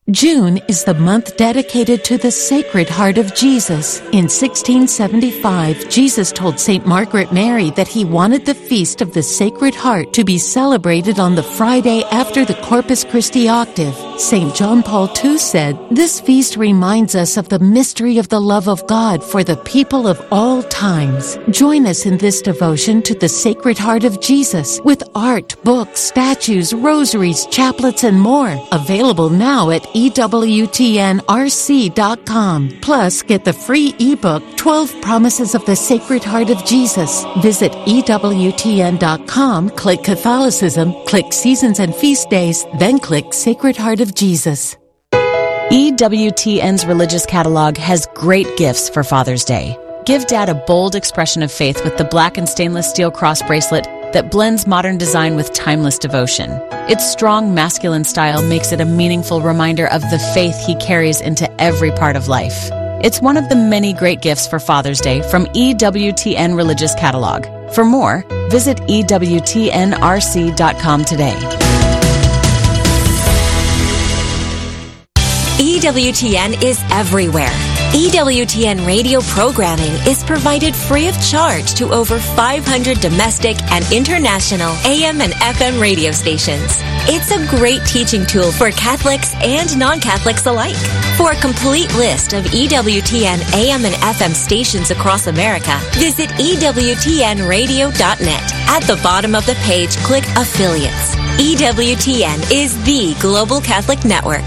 June is the month dedicated to the Sacred Heart of Jesus. In 1675, Jesus told St. Margaret Mary that he wanted the Feast of the Sacred Heart to be celebrated on the Friday after the Corpus Christi octave. St. John Paul II said, "This feast reminds us of the mystery of the love of God for the people of all times." Join us in this devotion to the Sacred Heart of Jesus with art, books, statues, rosaries, chaplets, and more. Available now at EWTNRC.com. Plus, get the free ebook, 12 Promises of the Sacred Heart of Jesus. Visit EWTN.com, click Catholicism, click Seasons and Feast Days, then click Sacred Heart of Jesus. EWTN's religious catalog has great gifts for Father's Day. Give Dad a bold expression of faith with the black and stainless steel cross bracelet that blends modern design with timeless devotion. Its strong masculine style makes it a meaningful reminder of the faith he carries into every part of life. It's one of the many great gifts for Father's Day from EWTN Religious Catalog. For more, visit EWTNRC.com today. EWTN is everywhere. EWTN radio programming is provided free of charge to over 500 domestic and international AM and FM radio stations. It's a great teaching tool for Catholics and non-Catholics alike. For a complete list of EWTN AM and FM stations across America, visit EWTNradio.net. At the bottom of the page, click Affiliates. EWTN is the Global Catholic Network.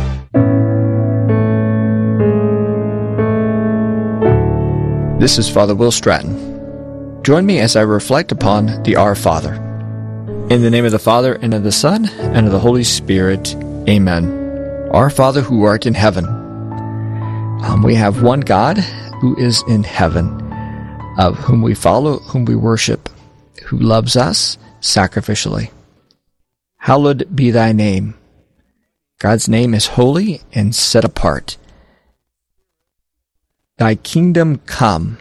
This is Father Will Stratton. Join me as I reflect upon the Our Father. In the name of the Father, and of the Son, and of the Holy Spirit. Amen. Our Father who art in heaven. We have one God who is in heaven, of whom we follow, whom we worship, who loves us sacrificially. Hallowed be thy name. God's name is holy and set apart. Thy kingdom come.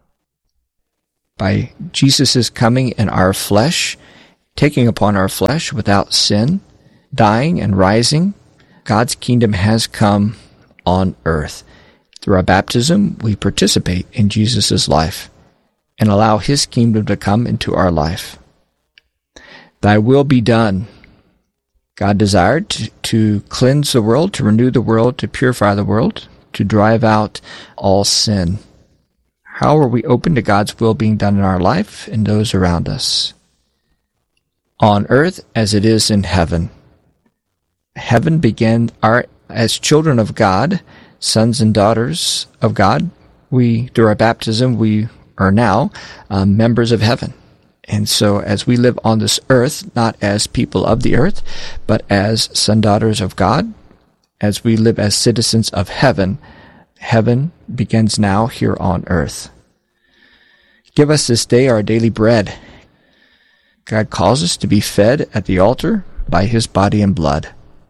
By Jesus' coming in our flesh, taking upon our flesh without sin, dying and rising, God's kingdom has come on earth. Through our baptism, we participate in Jesus' life and allow his kingdom to come into our life. Thy will be done. God desired to cleanse the world, to renew the world, to purify the world, to drive out all sin. How are we open to God's will being done in our life and those around us? On earth as it is in heaven. Heaven began as children of God, sons and daughters of God. Through our baptism, we are now members of heaven. And so as we live on this earth, not as people of the earth, but as sons, daughters of God, as we live as citizens of heaven, heaven begins now here on earth. Give us this day our daily bread. God calls us to be fed at the altar by his body and blood.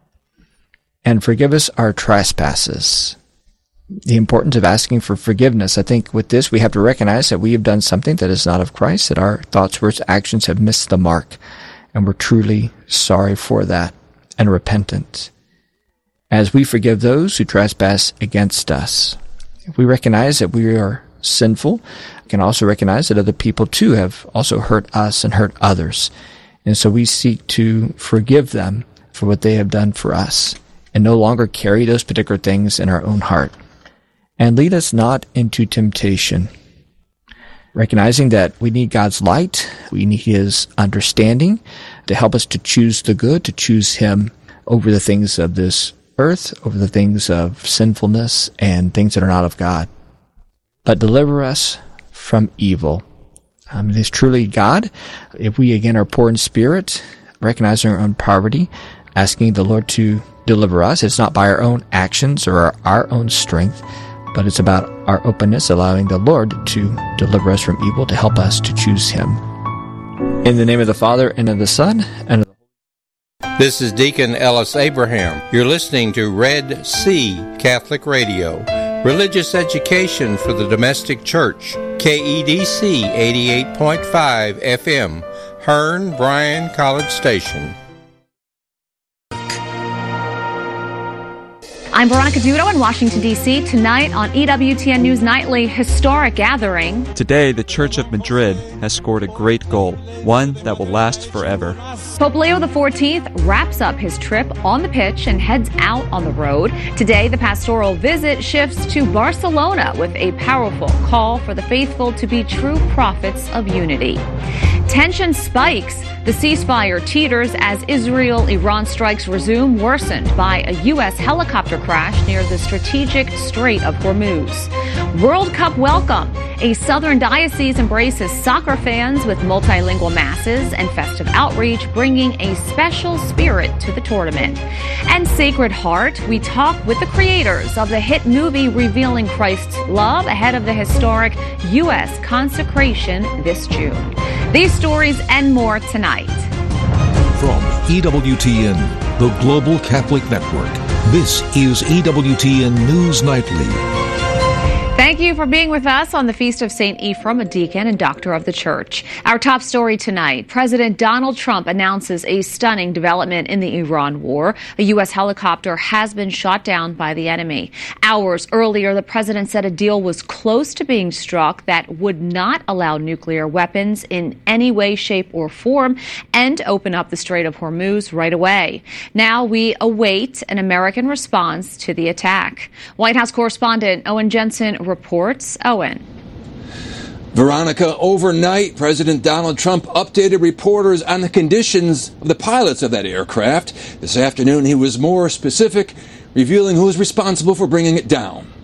And forgive us our trespasses. The importance of asking for forgiveness. I think with this we have to recognize that we have done something that is not of Christ, that our thoughts, words, actions have missed the mark, and we're truly sorry for that and repentant. As we forgive those who trespass against us. If we recognize that we are sinful, we can also recognize that other people too have also hurt us and hurt others. And so we seek to forgive them for what they have done for us and no longer carry those particular things in our own heart. And lead us not into temptation. Recognizing that we need God's light, we need his understanding to help us to choose the good, to choose him over the things of this earth, over the things of sinfulness and things that are not of God. But deliver us from evil. It is truly God. If we again are poor in spirit, recognizing our own poverty, asking the Lord to deliver us, it's not by our own actions or our own strength, but it's about our openness, allowing the Lord to deliver us from evil, to help us to choose him. In the name of the Father, and of the Son, and of the This is Deacon Ellis Abraham. You're listening to Red Sea Catholic Radio, religious education for the domestic church, KEDC 88.5 FM, Hearn Bryan College Station. I'm Veronica Dudo in Washington, D.C. Tonight on EWTN News Nightly, historic gathering. Today, the Church of Madrid has scored a great goal, one that will last forever. Pope Leo XIV wraps up his trip on the pitch and heads out on the road. Today, the pastoral visit shifts to Barcelona with a powerful call for the faithful to be true prophets of unity. Tension spikes. The ceasefire teeters as Israel-Iran strikes resume, worsened by a U.S. helicopter crash near the strategic Strait of Hormuz. World Cup welcome. A southern diocese embraces soccer fans with multilingual masses and festive outreach, bringing a special spirit to the tournament. And Sacred Heart, we talk with the creators of the hit movie revealing Christ's love ahead of the historic U.S. consecration this June. These stories and more tonight. From EWTN, the Global Catholic Network, this is EWTN News Nightly. Thank you for being with us on the Feast of St. Ephraim, a deacon and doctor of the Church. Our top story tonight, President Donald Trump announces a stunning development in the Iran war. A U.S. helicopter has been shot down by the enemy. Hours earlier, the president said a deal was close to being struck that would not allow nuclear weapons in any way, shape, or form and open up the Strait of Hormuz right away. Now we await an American response to the attack. White House correspondent Owen Jensen reports. Owen. Veronica, overnight, President Donald Trump updated reporters on the conditions of the pilots of that aircraft. This afternoon, he was more specific, revealing who was responsible for bringing it down.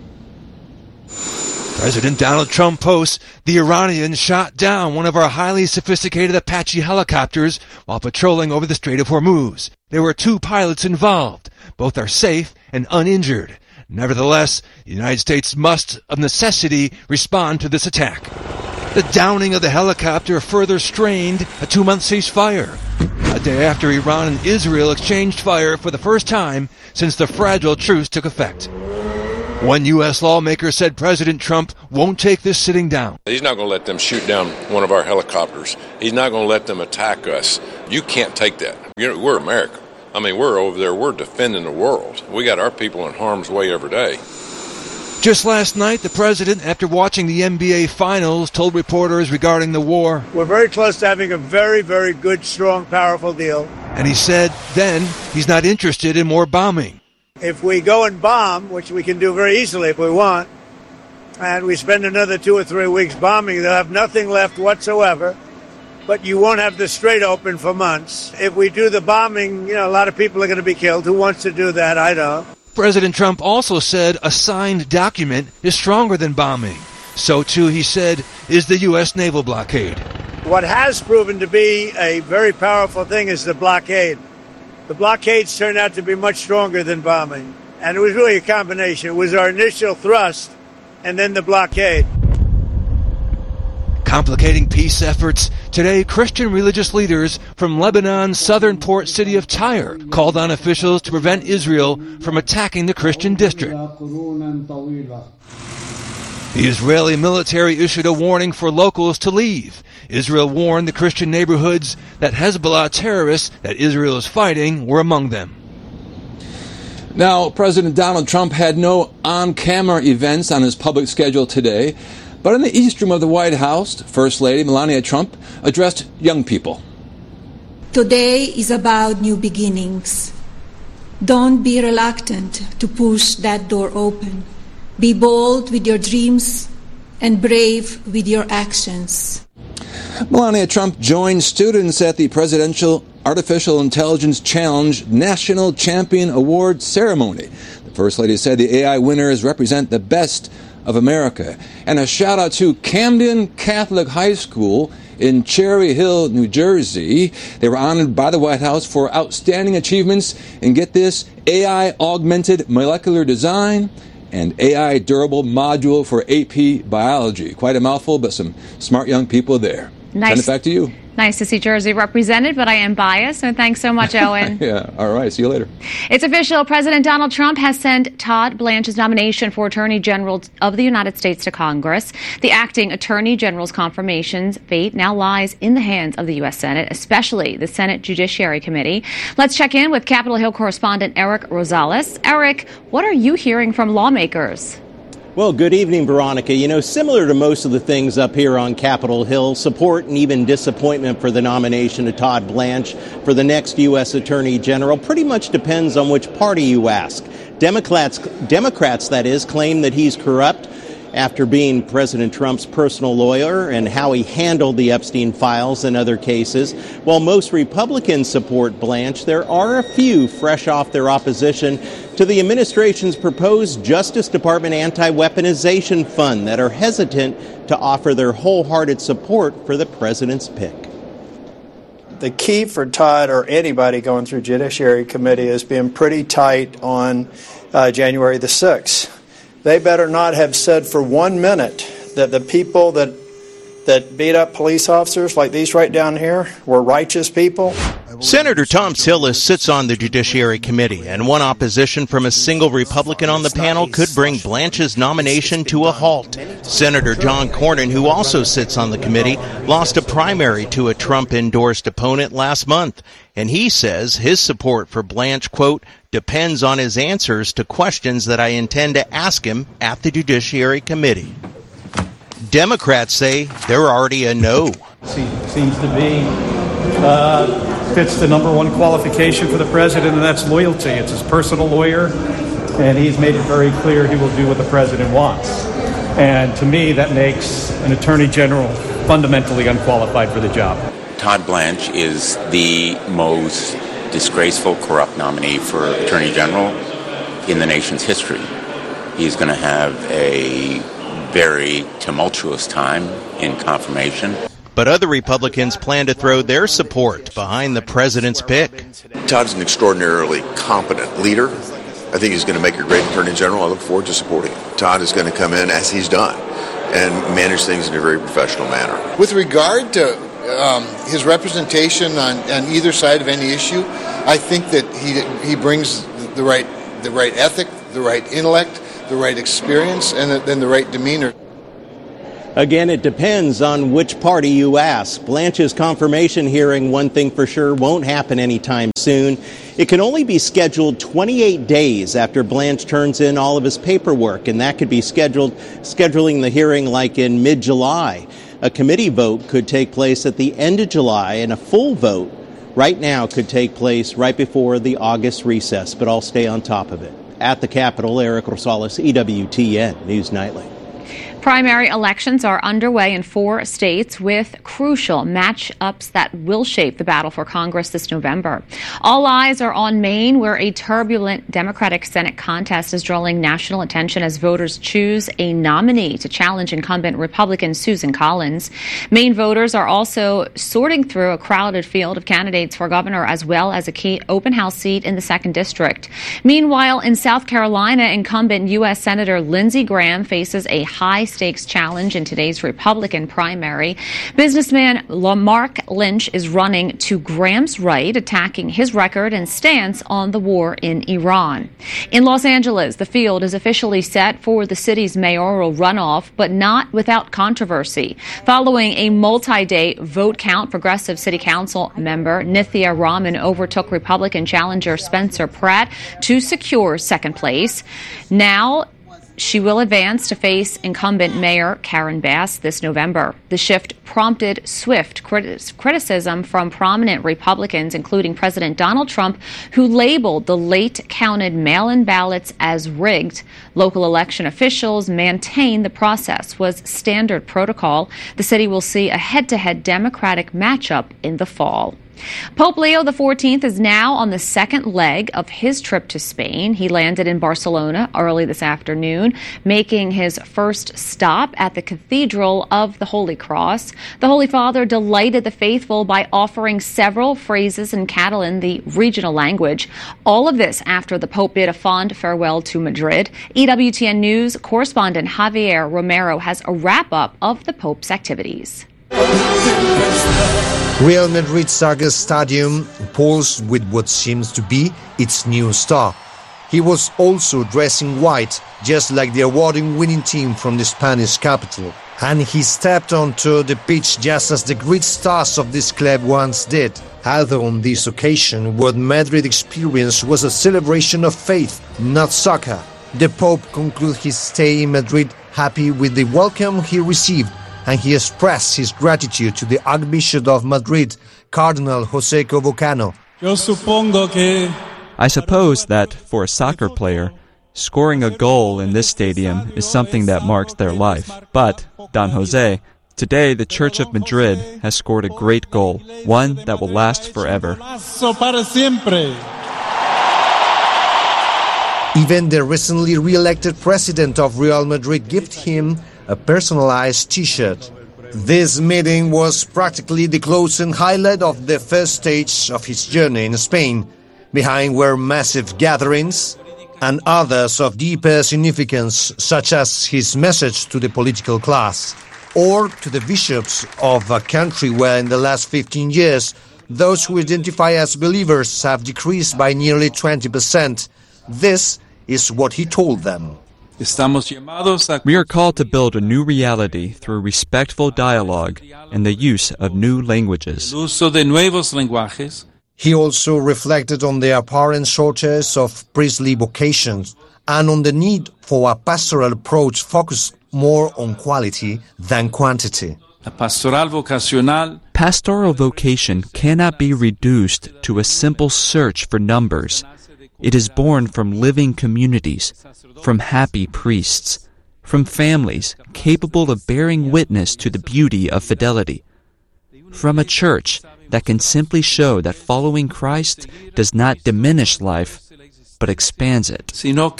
President Donald Trump posts, the Iranians shot down one of our highly sophisticated Apache helicopters while patrolling over the Strait of Hormuz. There were 2 pilots involved. Both are safe and uninjured. Nevertheless, the United States must, of necessity, respond to this attack. The downing of the helicopter further strained a 2-month ceasefire, a day after Iran and Israel exchanged fire for the first time since the fragile truce took effect. One U.S. lawmaker said President Trump won't take this sitting down. He's not going to let them shoot down one of our helicopters. He's not going to let them attack us. You can't take that. We're America. I mean, we're over there, we're defending the world. We got our people in harm's way every day. Just last night, the president, after watching the NBA Finals, told reporters regarding the war, we're very close to having a very, very good, strong, powerful deal. And he said then he's not interested in more bombing. If we go and bomb, which we can do very easily if we want, and we spend another 2 or 3 weeks bombing, they'll have nothing left whatsoever. But you won't have the strait open for months. If we do the bombing, a lot of people are going to be killed. Who wants to do that? I don't. President Trump also said a signed document is stronger than bombing. So, too, he said, is the U.S. naval blockade. What has proven to be a very powerful thing is the blockade. The blockades turned out to be much stronger than bombing. And it was really a combination. It was our initial thrust and then the blockade. Complicating peace efforts, today Christian religious leaders from Lebanon's southern port city of Tyre called on officials to prevent Israel from attacking the Christian district. The Israeli military issued a warning for locals to leave. Israel warned the Christian neighborhoods that Hezbollah terrorists that Israel is fighting were among them. Now, President Donald Trump had no on-camera events on his public schedule today. But in the East Room of the White House, First Lady Melania Trump addressed young people. Today is about new beginnings. Don't be reluctant to push that door open. Be bold with your dreams and brave with your actions. Melania Trump joined students at the Presidential Artificial Intelligence Challenge National Champion Award ceremony. The First Lady said the AI winners represent the best of America. And a shout out to Camden Catholic High School in Cherry Hill, New Jersey. They were honored by the White House for outstanding achievements in, get this, AI augmented molecular design and AI durable module for AP biology. Quite a mouthful, but some smart young people there. Nice. Send it back to you. Nice to see Jersey represented, but I am biased, so thanks so much, Owen. Yeah, all right. See you later. It's official. President Donald Trump has sent Todd Blanche's nomination for Attorney General of the United States to Congress. The acting Attorney General's confirmation's fate now lies in the hands of the U.S. Senate, especially the Senate Judiciary Committee. Let's check in with Capitol Hill correspondent Eric Rosales. Eric, what are you hearing from lawmakers? Well, good evening, Veronica. You know, similar to most of the things up here on Capitol Hill, support and even disappointment for the nomination of Todd Blanche for the next U.S. Attorney General pretty much depends on which party you ask. Democrats, that is, claim that he's corrupt after being President Trump's personal lawyer and how he handled the Epstein files and other cases. While most Republicans support Blanche, there are a few fresh off their opposition to the administration's proposed Justice Department anti-weaponization fund that are hesitant to offer their wholehearted support for the president's pick. The key for Todd or anybody going through Judiciary Committee is being pretty tight on January the 6th. They better not have said for 1 minute that the people that beat up police officers like these right down here were righteous people. Senator Tom Tillis sits on the Judiciary Committee, and one opposition from a single Republican on the panel could bring Blanche's nomination to a halt. Senator John Cornyn, who also sits on the committee, lost a primary to a Trump-endorsed opponent last month, and he says his support for Blanche, quote, depends on his answers to questions that I intend to ask him at the Judiciary Committee. Democrats say they're already a no. Seems to be fits the number one qualification for the president, and that's loyalty. It's his personal lawyer, and he's made it very clear he will do what the president wants. And to me, that makes an attorney general fundamentally unqualified for the job. Todd Blanche is the most disgraceful, corrupt nominee for attorney general in the nation's history. He's going to have a very tumultuous time in confirmation. But other Republicans plan to throw their support behind the president's pick. Todd is an extraordinarily competent leader. I think he's going to make a great attorney general. I look forward to supporting him. Todd is going to come in, as he's done, and manage things in a very professional manner. With regard to his representation on either side of any issue, I think that he brings the right ethic, the right intellect, the right experience, and then the right demeanor. Again, it depends on which party you ask. Blanche's confirmation hearing, one thing for sure, won't happen anytime soon. It can only be scheduled 28 days after Blanche turns in all of his paperwork, and that could be scheduling the hearing like in mid-July. A committee vote could take place at the end of July, and a full vote right now could take place right before the August recess, but I'll stay on top of it. At the Capitol, Eric Rosales, EWTN News Nightly. Primary elections are underway in 4 states with crucial matchups that will shape the battle for Congress this November. All eyes are on Maine, where a turbulent Democratic Senate contest is drawing national attention as voters choose a nominee to challenge incumbent Republican Susan Collins. Maine voters are also sorting through a crowded field of candidates for governor as well as a key open house seat in the 2nd District. Meanwhile, in South Carolina, incumbent U.S. Senator Lindsey Graham faces a high-stakes challenge in today's Republican primary. Businessman Mark Lynch is running to Graham's right, attacking his record and stance on the war in Iran. In Los Angeles, the field is officially set for the city's mayoral runoff, but not without controversy. Following a multi-day vote count, Progressive City Council member Nithya Raman overtook Republican challenger Spencer Pratt to secure 2nd place. Now, she will advance to face incumbent Mayor Karen Bass this November. The shift prompted swift criticism from prominent Republicans, including President Donald Trump, who labeled the late-counted mail-in ballots as rigged. Local election officials maintain the process was standard protocol. The city will see a head-to-head Democratic matchup in the fall. Pope Leo XIV is now on the 2nd leg of his trip to Spain. He landed in Barcelona early this afternoon, making his first stop at the Cathedral of the Holy Cross. The Holy Father delighted the faithful by offering several phrases in Catalan, the regional language. All of this after the Pope bid a fond farewell to Madrid. EWTN News correspondent Javier Romero has a wrap-up of the Pope's activities. Real Madrid Saga Stadium pulls with what seems to be its new star. He was also dressed in white, just like the award-winning team from the Spanish capital. And he stepped onto the pitch just as the great stars of this club once did. Although on this occasion, what Madrid experienced was a celebration of faith, not soccer. The Pope concluded his stay in Madrid happy with the welcome he received, and he expressed his gratitude to the Archbishop of Madrid, Cardinal José Covocano. I suppose that, for a soccer player, scoring a goal in this stadium is something that marks their life. But, Don Jose, today the Church of Madrid has scored a great goal, one that will last forever. Even the recently re-elected president of Real Madrid gifted him a personalized T-shirt. This meeting was practically the closing highlight of the first stage of his journey in Spain. Behind were massive gatherings and others of deeper significance, such as his message to the political class, or to the bishops of a country where in the last 15 years, those who identify as believers have decreased by nearly 20%. This is what he told them. We are called to build a new reality through respectful dialogue and the use of new languages. He also reflected on the apparent shortage of priestly vocations and on the need for a pastoral approach focused more on quality than quantity. Pastoral vocation cannot be reduced to a simple search for numbers. It is born from living communities, from happy priests, from families capable of bearing witness to the beauty of fidelity, from a church that can simply show that following Christ does not diminish life, but expands it.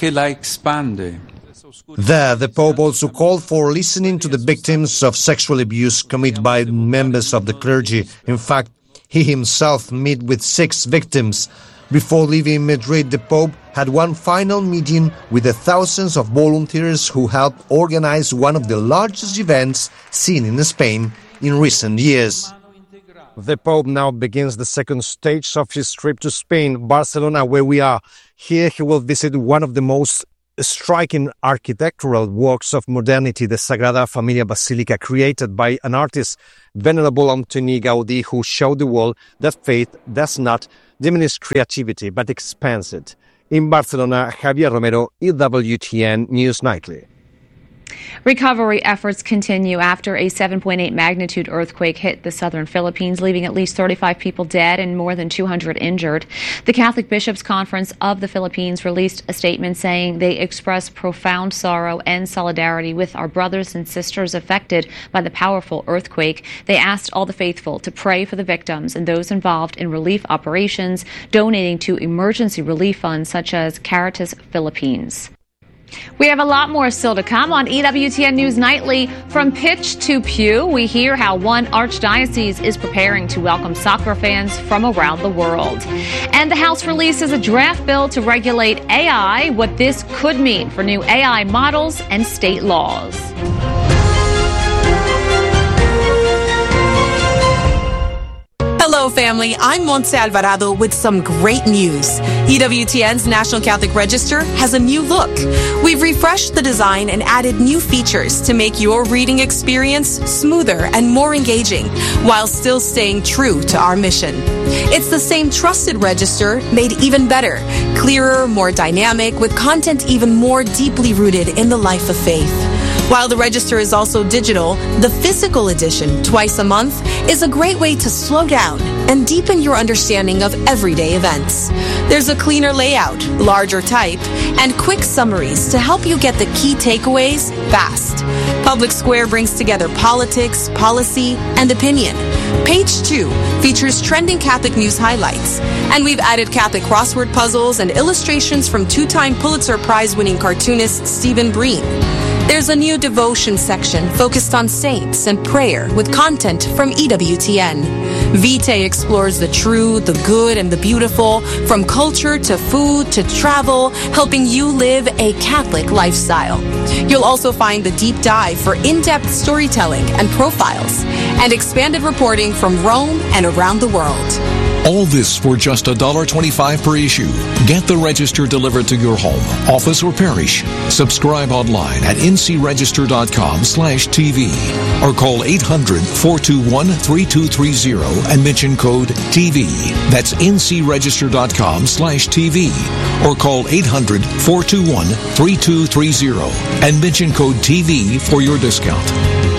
There, the Pope also called for listening to the victims of sexual abuse committed by members of the clergy. In fact, he himself met with 6 victims. Before leaving Madrid, the Pope had one final meeting with the thousands of volunteers who helped organize one of the largest events seen in Spain in recent years. The Pope now begins the second stage of his trip to Spain, Barcelona, where we are. Here he will visit one of the most striking architectural works of modernity, the Sagrada Familia Basilica, created by an artist, Venerable Antoni Gaudí, who showed the world that faith does not diminish creativity, but expands it. In Barcelona, Javier Romero, EWTN News Nightly. Recovery efforts continue after a 7.8 magnitude earthquake hit the southern Philippines, leaving at least 35 people dead and more than 200 injured. The Catholic Bishops' Conference of the Philippines released a statement saying they express profound sorrow and solidarity with our brothers and sisters affected by the powerful earthquake. They asked all the faithful to pray for the victims and those involved in relief operations, donating to emergency relief funds such as Caritas Philippines. We have a lot more still to come on EWTN News Nightly. From pitch to pew, we hear how one archdiocese is preparing to welcome soccer fans from around the world. And the House releases a draft bill to regulate AI, what this could mean for new AI models and state laws. Hello, family. I'm Montse Alvarado with some great news. EWTN's National Catholic Register has a new look. We've refreshed the design and added new features to make your reading experience smoother and more engaging, while still staying true to our mission. It's the same trusted register, made even better, clearer, more dynamic, with content even more deeply rooted in the life of faith. While the register is also digital, the physical edition, twice a month, is a great way to slow down and deepen your understanding of everyday events. There's a cleaner layout, larger type, and quick summaries to help you get the key takeaways fast. Public Square brings together politics, policy, and opinion. Page 2 features trending Catholic news highlights, and we've added Catholic crossword puzzles and illustrations from 2-time Pulitzer Prize-winning cartoonist Stephen Breen. There's a new devotion section focused on saints and prayer with content from EWTN. Vitae explores the true, the good, and the beautiful, from culture to food to travel, helping you live a Catholic lifestyle. You'll also find the deep dive for in-depth storytelling and profiles. and expanded reporting from Rome and around the world. All this for just $1.25 per issue. Get the Register delivered to your home, office, or parish. Subscribe online at ncregister.com/TV or call 800-421-3230 and mention code TV. That's ncregister.com/TV or call 800-421-3230 and mention code TV for your discount.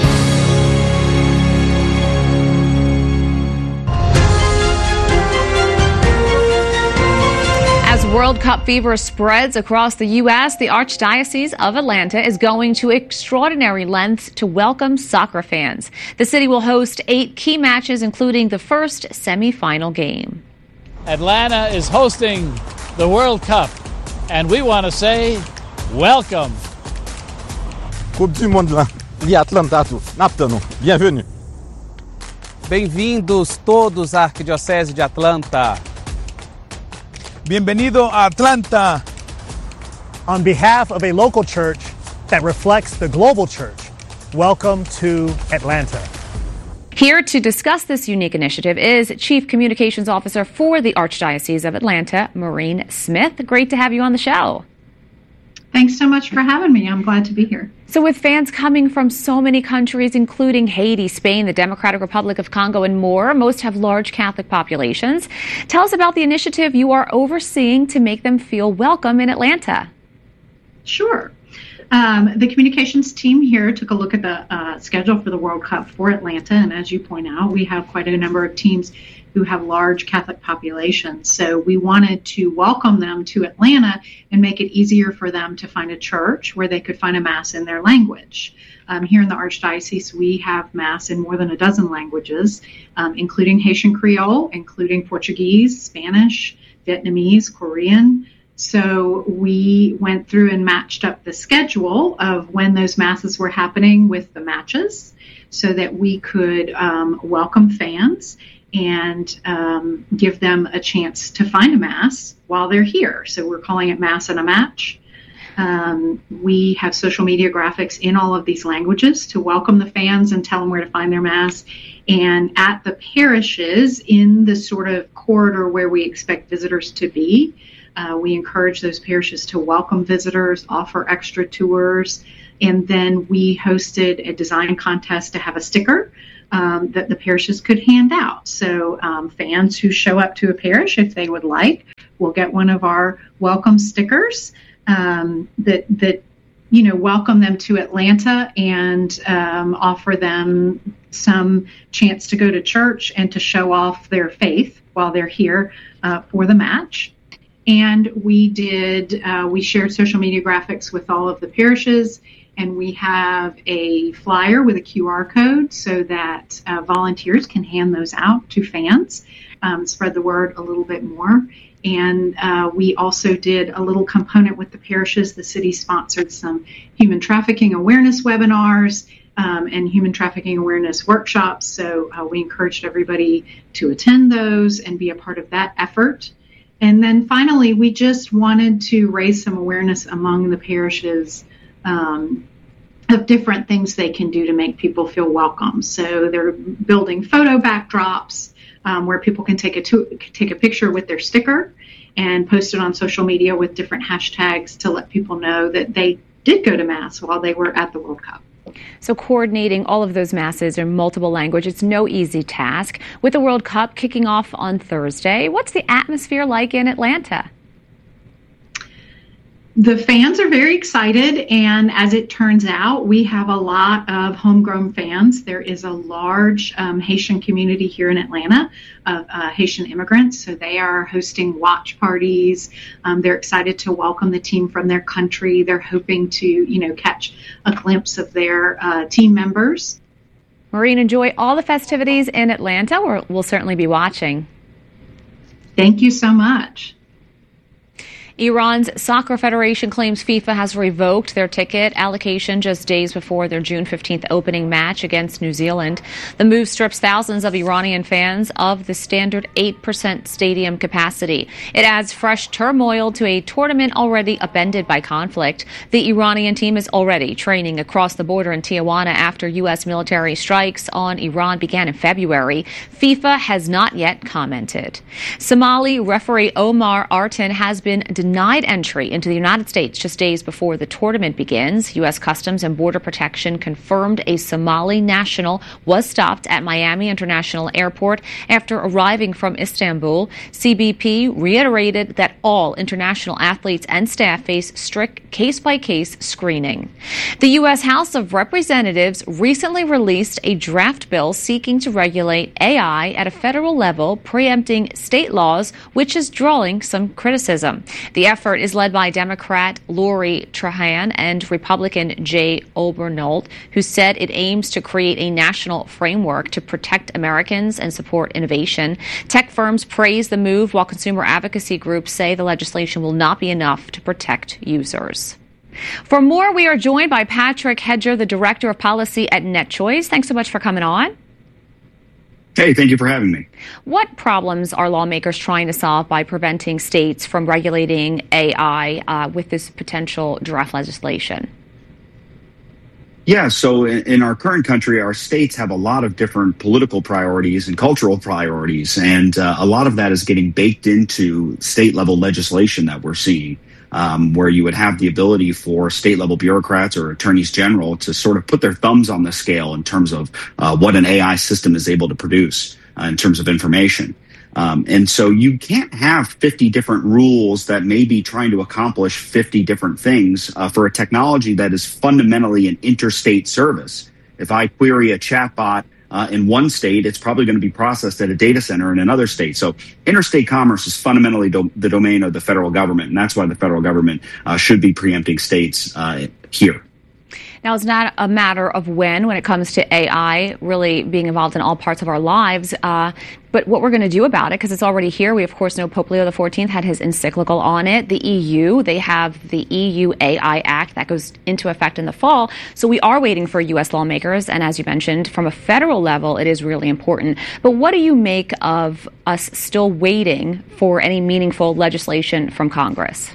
World Cup fever spreads across the U.S., the Archdiocese of Atlanta is going to extraordinary lengths to welcome soccer fans. The city will host 8 key matches, including the first semifinal game. Atlanta is hosting the World Cup, and we want to say welcome. Coupe du Monde de Atlanta, Naptano, bienvenue. Bem-vindos todos à Arquidiocese de Atlanta. Bienvenido a Atlanta. On behalf of a local church that reflects the global church, welcome to Atlanta. Here to discuss this unique initiative is Chief Communications Officer for the Archdiocese of Atlanta, Maureen Smith. Great to have you on the show. Thanks so much for having me. I'm glad to be here. So with fans coming from so many countries, including Haiti, Spain, the Democratic Republic of Congo, and more, most have large Catholic populations. Tell us about the initiative you are overseeing to make them feel welcome in Atlanta. Sure. The communications team here took a look at the schedule for the World Cup for Atlanta, and as you point out, we have quite a number of teams who have large Catholic populations. So we wanted to welcome them to Atlanta and make it easier for them to find a church where they could find a Mass in their language. Here in the Archdiocese, we have Mass in more than a dozen languages, including Haitian Creole, including Portuguese, Spanish, Vietnamese, Korean. So we went through and matched up the schedule of when those Masses were happening with the matches so that we could welcome fans and give them a chance to find a Mass while they're here. So we're calling it Mass and a Match. We have social media graphics in all of these languages to welcome the fans and tell them where to find their Mass. And at the parishes, in the sort of corridor where we expect visitors to be, we encourage those parishes to welcome visitors, offer extra tours, and then we hosted a design contest to have a sticker that the parishes could hand out. So fans who show up to a parish, if they would like, will get one of our welcome stickers that welcome them to Atlanta and offer them some chance to go to church and to show off their faith while they're here for the match. And we shared social media graphics with all of the parishes, and we have a flyer with a QR code so that volunteers can hand those out to fans, spread the word a little bit more. And we also did a little component with the parishes. The city sponsored some human trafficking awareness webinars and human trafficking awareness workshops. So we encouraged everybody to attend those and be a part of that effort. And then finally, we just wanted to raise some awareness among the parishes of different things they can do to make people feel welcome. So they're building photo backdrops where people can take a picture with their sticker and post it on social media with different hashtags to let people know that they did go to Mass while they were at the World Cup. So coordinating all of those Masses in multiple languages, it's no easy task. With the World Cup kicking off on Thursday, what's the atmosphere like in Atlanta? The fans are very excited, and as it turns out, we have a lot of homegrown fans. There is a large Haitian community here in Atlanta of Haitian immigrants, so they are hosting watch parties. They're excited to welcome the team from their country. They're hoping to, catch a glimpse of their team members. Maureen, enjoy all the festivities in Atlanta. We'll certainly be watching. Thank you so much. Iran's Soccer Federation claims FIFA has revoked their ticket allocation just days before their June 15th opening match against New Zealand. The move strips thousands of Iranian fans of the standard 8% stadium capacity. It adds fresh turmoil to a tournament already upended by conflict. The Iranian team is already training across the border in Tijuana after U.S. military strikes on Iran began in February. FIFA has not yet commented. Somali referee Omar Artin has been denied entry into the United States just days before the tournament begins. U.S. Customs and Border Protection confirmed a Somali national was stopped at Miami International Airport after arriving from Istanbul. CBP reiterated that all international athletes and staff face strict case-by-case screening. The U.S. House of Representatives recently released a draft bill seeking to regulate AI at a federal level, preempting state laws, which is drawing some criticism. The effort is led by Democrat Lori Trahan and Republican Jay Obernolt, who said it aims to create a national framework to protect Americans and support innovation. Tech firms praise the move, while consumer advocacy groups say the legislation will not be enough to protect users. For more, we are joined by Patrick Hedger, the Director of Policy at NetChoice. Thanks so much for coming on. Hey, thank you for having me. What problems are lawmakers trying to solve by preventing states from regulating AI with this potential draft legislation? Yeah, so in our current country, our states have a lot of different political priorities and cultural priorities, and a lot of that is getting baked into state-level legislation that we're seeing. Where you would have the ability for state-level bureaucrats or attorneys general to sort of put their thumbs on the scale in terms of what an AI system is able to produce in terms of information. And so you can't have 50 different rules that may be trying to accomplish 50 different things for a technology that is fundamentally an interstate service. If I query a chatbot in one state, it's probably going to be processed at a data center in another state. So interstate commerce is fundamentally the domain of the federal government, and that's why the federal government should be preempting states here. Now, it's not a matter of when it comes to AI really being involved in all parts of our lives, but what we're going to do about it, because it's already here. We, of course, know Pope Leo XIV had his encyclical on it. The EU, they have the EU AI Act that goes into effect in the fall. So we are waiting for U.S. lawmakers. And as you mentioned, from a federal level, it is really important. But what do you make of us still waiting for any meaningful legislation from Congress?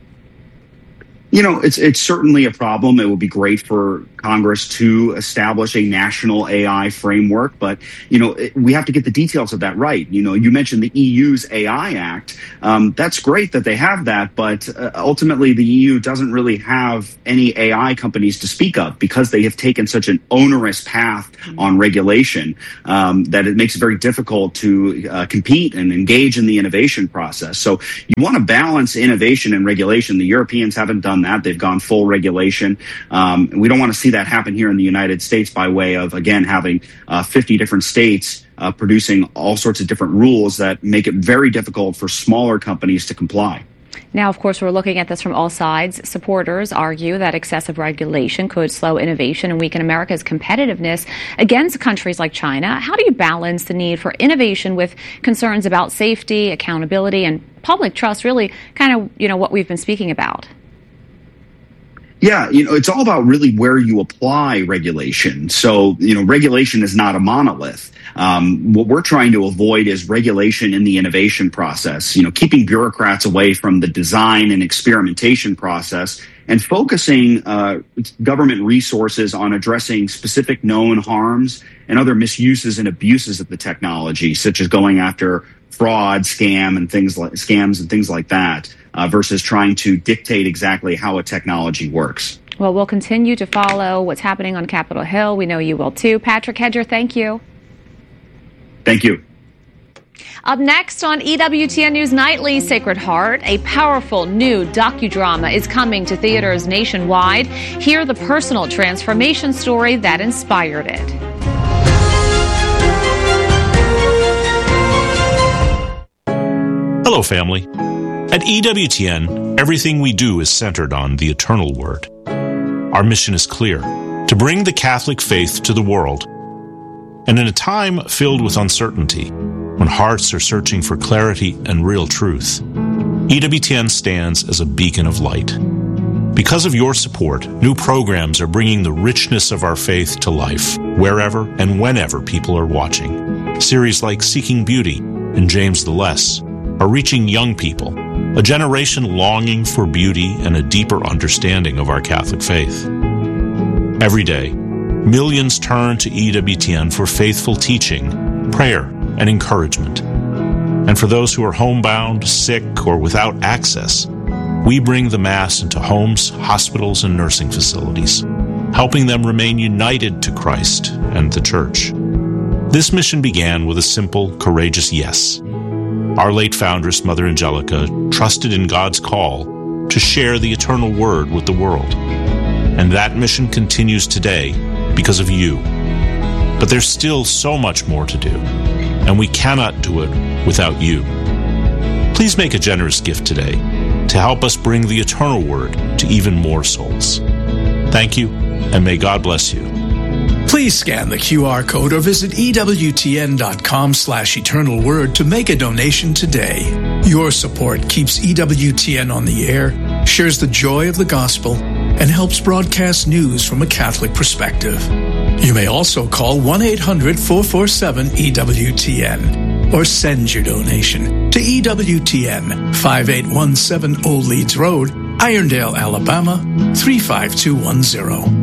You know, it's certainly a problem. It would be great for Congress to establish a national AI framework, but, we have to get the details of that right. You mentioned the EU's AI Act. That's great that they have that, but ultimately the EU doesn't really have any AI companies to speak of because they have taken such an onerous path on regulation that it makes it very difficult to compete and engage in the innovation process. So you want to balance innovation and regulation. The Europeans haven't done that. They've gone full regulation. We don't want to see that happen here in the United States by way of, again, having 50 different states producing all sorts of different rules that make it very difficult for smaller companies to comply. Now, of course, we're looking at this from all sides. Supporters argue that excessive regulation could slow innovation and weaken America's competitiveness against countries like China. How do you balance the need for innovation with concerns about safety, accountability, and public trust, really kind of, what we've been speaking about? Yeah, it's all about really where you apply regulation. So, regulation is not a monolith. What we're trying to avoid is regulation in the innovation process, keeping bureaucrats away from the design and experimentation process and focusing government resources on addressing specific known harms and other misuses and abuses of the technology, such as going after fraud, scams and things like that, versus trying to dictate exactly how a technology works. Well, we'll continue to follow what's happening on Capitol Hill. We know you will too. Patrick Hedger, thank you. Thank you. Up next on EWTN News Nightly, Sacred Heart, a powerful new docudrama is coming to theaters nationwide. Hear the personal transformation story that inspired it. Hello, family. At EWTN, everything we do is centered on the eternal word. Our mission is clear: to bring the Catholic faith to the world. And in a time filled with uncertainty, when hearts are searching for clarity and real truth, EWTN stands as a beacon of light. Because of your support, new programs are bringing the richness of our faith to life, wherever and whenever people are watching. Series like Seeking Beauty and James the Less are reaching young people, a generation longing for beauty and a deeper understanding of our Catholic faith. Every day, millions turn to EWTN for faithful teaching, prayer, and encouragement. And for those who are homebound, sick, or without access, we bring the Mass into homes, hospitals, and nursing facilities, helping them remain united to Christ and the Church. This mission began with a simple, courageous yes. Our late foundress, Mother Angelica, trusted in God's call to share the eternal word with the world. And that mission continues today because of you. But there's still so much more to do, and we cannot do it without you. Please make a generous gift today to help us bring the eternal word to even more souls. Thank you, and may God bless you. Please scan the QR code or visit EWTN.com/eternalword to make a donation today. Your support keeps EWTN on the air, shares the joy of the gospel, and helps broadcast news from a Catholic perspective. You may also call 1-800-447-EWTN or send your donation to EWTN, 5817 Old Leeds Road, Irondale, Alabama, 35210.